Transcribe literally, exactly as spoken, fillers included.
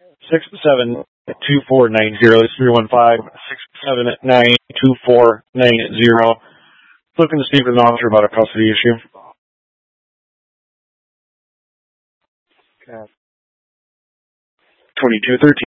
six seven two four nine zero. That's three one five, six seven nine, two four nine zero. Looking to speak with an officer about a custody issue. twenty-two thirteen.